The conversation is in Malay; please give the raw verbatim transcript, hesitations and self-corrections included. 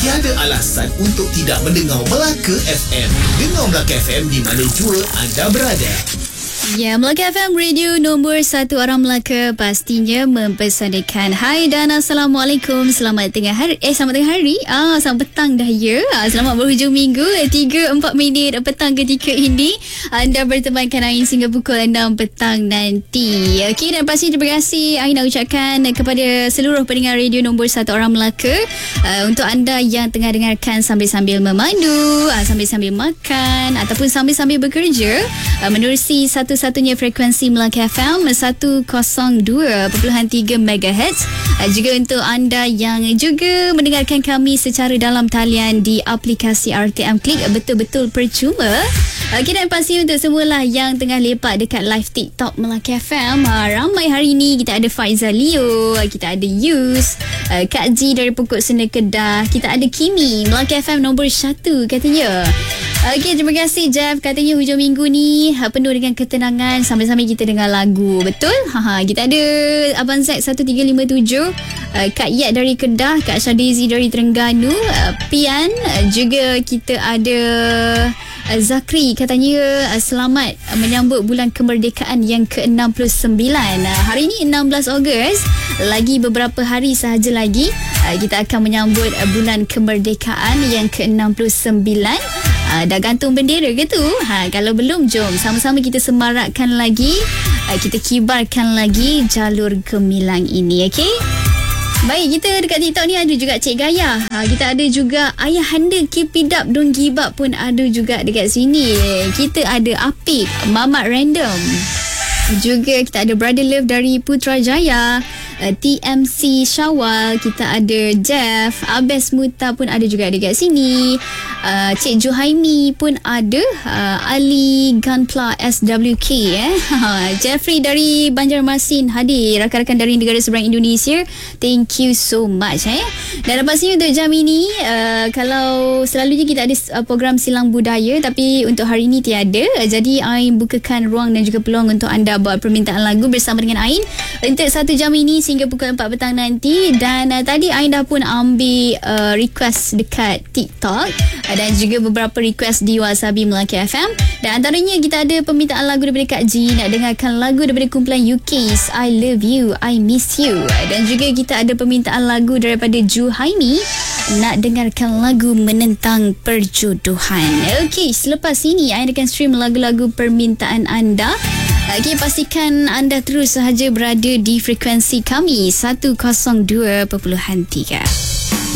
Tiada alasan untuk tidak mendengar Melaka F M. Dengar Melaka F M di mana jua anda berada. Ya, Melaka F M radio nombor satu orang Melaka pastinya mempersadakan. Hai dan Assalamualaikum. Selamat tengah hari. Eh, selamat tengah hari. Ah, selamat petang dah ya. Ah, selamat berhujung minggu. tiga empat minit petang ketika ini. Anda bertemankan Ain sehingga pukul enam petang nanti. Okey, dan pasti terima kasih Ain nak ucapkan kepada seluruh pendengar radio nombor satu orang Melaka. Uh, untuk anda yang tengah dengarkan sambil-sambil memandu, uh, sambil-sambil makan ataupun sambil-sambil bekerja, uh, menerusi satu satunya frekuensi Melaka F M seratus dua perpuluhan tiga megahertz. Uh, juga untuk anda yang juga mendengarkan kami secara dalam talian di aplikasi R T M Klik, betul-betul percuma. Okey, dan pasti untuk semualah yang tengah lepak dekat live TikTok Melaka F M. Uh, ramai hari ni. Kita ada Faizal Leo, kita ada Yus, uh, Kak Ji dari Pokok Sena Kedah, kita ada Kimi, Melaka F M nombor satu katanya. Okey, terima kasih Jeff. Katanya hujung minggu ni uh, penuh dengan ketenangan sambil-sambil kita dengar lagu. Betul? Ha, kita ada Abang Zack satu tiga lima tujuh, uh, Kak Yat dari Kedah, Kak Syadizi dari Terengganu, uh, Pian, uh, juga kita ada Zakri katanya uh, selamat uh, menyambut bulan kemerdekaan yang ke enam puluh sembilan. Uh, hari ini enam belas Ogos, lagi beberapa hari sahaja lagi uh, kita akan menyambut uh, bulan kemerdekaan yang ke enam puluh sembilan. Uh, dah gantung bendera ke tu? Ha, kalau belum, jom sama-sama kita semarakkan lagi, uh, kita kibarkan lagi jalur gemilang ini, okey? Baik, kita dekat TikTok ni ada juga Cik Gaya. Ha, kita ada juga Ayahanda Keep It Up Don't Give Up pun ada juga dekat sini. Kita ada Apik, Mamat Random. Juga kita ada Brother Love dari Putrajaya, uh, T M C Syawal, kita ada Jeff, Abes Muta pun ada juga dekat sini. Uh, Cik Juhaimi pun ada, uh, Ali Gunpla S W K, eh. Jeffrey dari Banjarmasin hadir, rakan-rakan dari negara seberang Indonesia. Thank you so much, eh. Dan pastinya untuk jam ini, uh, kalau selalunya kita ada uh, program Silang Budaya, tapi untuk hari ini tiada. Uh, jadi Ain bukakan ruang dan juga peluang untuk anda buat permintaan lagu bersama dengan Ain untuk satu jam ini sehingga pukul empat petang nanti. Dan uh, tadi Ain dah pun ambil uh, request dekat TikTok uh, dan juga beberapa request di Wasabi Melaka F M. Dan antaranya kita ada permintaan lagu daripada Kak Ji, nak dengarkan lagu daripada kumpulan U K's I Love You, I Miss You. Dan juga kita ada permintaan lagu daripada Juhaimi, nak dengarkan lagu Menentang Perjodohan. Okey, selepas ini Ain akan stream lagu-lagu permintaan anda. Okey, pastikan anda terus sahaja berada di frekuensi kami seratus dua perpuluhan tiga.